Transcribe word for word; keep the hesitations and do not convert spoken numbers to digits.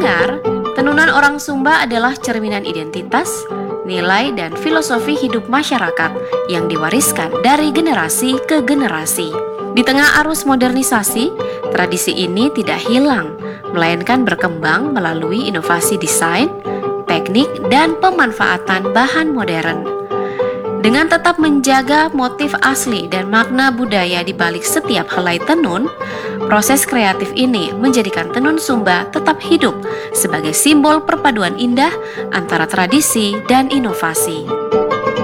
benar, tenunan orang Sumba adalah cerminan identitas, nilai, dan filosofi hidup masyarakat yang diwariskan dari generasi ke generasi. Di tengah arus modernisasi, tradisi ini tidak hilang, melainkan berkembang melalui inovasi desain, teknik, dan pemanfaatan bahan modern. Dengan tetap menjaga motif asli dan makna budaya di balik setiap helai tenun, proses kreatif ini menjadikan tenun Sumba tetap hidup sebagai simbol perpaduan indah antara tradisi dan inovasi.